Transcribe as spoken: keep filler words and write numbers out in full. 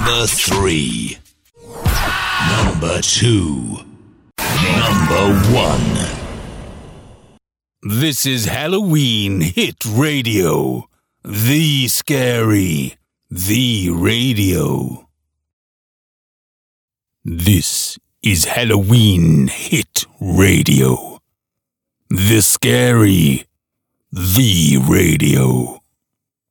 Number three. Number two. Number one. This is Halloween Hit Radio. The Scary. The Radio. This is Halloween Hit Radio. The Scary. The Radio.